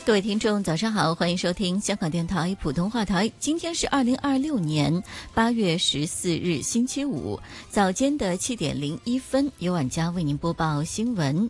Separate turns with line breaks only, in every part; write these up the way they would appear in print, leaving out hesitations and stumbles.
各位听众早上好，欢迎收听香港电台普通话台。今天是2026年8月14日星期五，早间的7点01分，由婉佳为您播报新闻。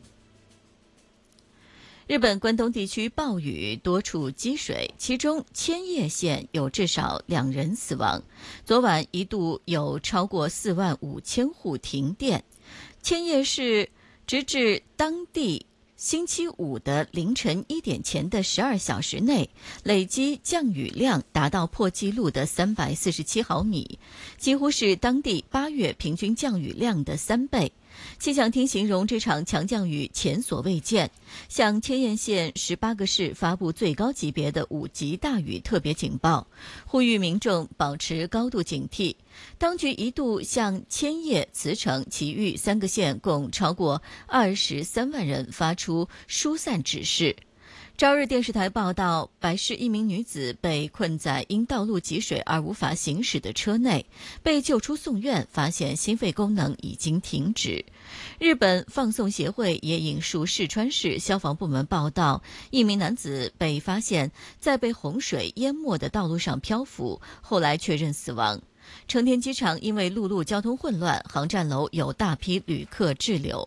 日本关东地区暴雨，多处积水，其中千叶县有至少2人死亡。昨晚一度有超过4万5千户停电。千叶市直至当地星期五的凌晨1点前的12小时内，累积降雨量达到破纪录的347毫米，几乎是当地8月平均降雨量的3倍。气象厅形容这场强降雨前所未见，向千叶县18个市发布最高级别的5级大雨特别警报，呼吁民众保持高度警惕。当局一度向千叶、茨城其余3个县共超过23万人发出疏散指示。朝日电视台报道，白市一名女子被困在因道路积水而无法行驶的车内，被救出送院，发现心肺功能已经停止。日本放送协会也引述四川市消防部门报道，一名男子被发现在被洪水淹没的道路上漂浮，后来确认死亡。成田机场因为陆路交通混乱，航站楼有大批旅客滞留。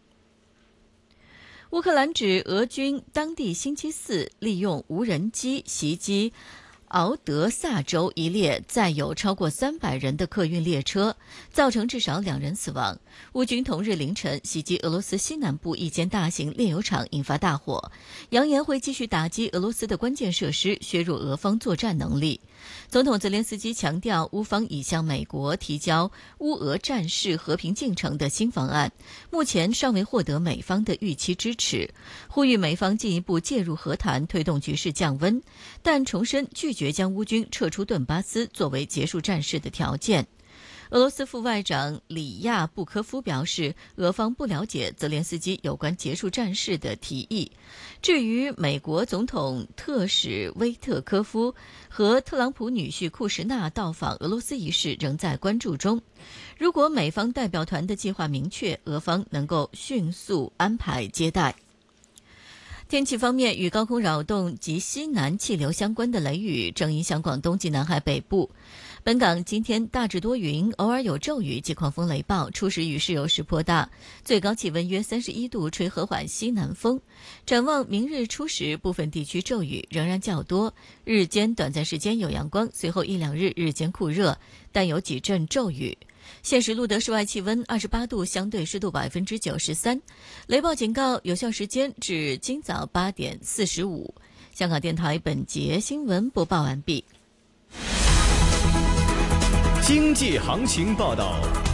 乌克兰指俄军当地星期四利用无人机袭击敖德萨州一列载有超过300人的客运列车，造成至少2人死亡。乌军同日凌晨袭击俄罗斯西南部一间大型炼油厂，引发大火，扬言会继续打击俄罗斯的关键设施，削弱俄方作战能力。总统泽连斯基强调，乌方已向美国提交乌俄战事和平进程的新方案，目前尚未获得美方的预期支持，呼吁美方进一步介入和谈，推动局势降温，但重申拒绝将乌军撤出顿巴斯作为结束战事的条件。俄罗斯副外长里亚布科夫表示，俄方不了解泽连斯基有关结束战事的提议。至于美国总统特使威特科夫和特朗普女婿库什纳到访俄罗斯一事仍在关注中。如果美方代表团的计划明确，俄方能够迅速安排接待。天气方面，与高空扰动及西南气流相关的雷雨正影响广东及南海北部。本港今天大致多云，偶尔有骤雨及狂风雷暴，初时雨势有时颇大，最高气温约31度，吹和缓西南风。展望明日初时，部分地区骤雨仍然较多，日间短暂时间有阳光，随后1-2日日间酷热，但有几阵骤雨。现时录得室外气温28度，相对湿度93%，雷暴警告有效时间至今早8点45。香港电台本节新闻播报完毕。
经济行情报道。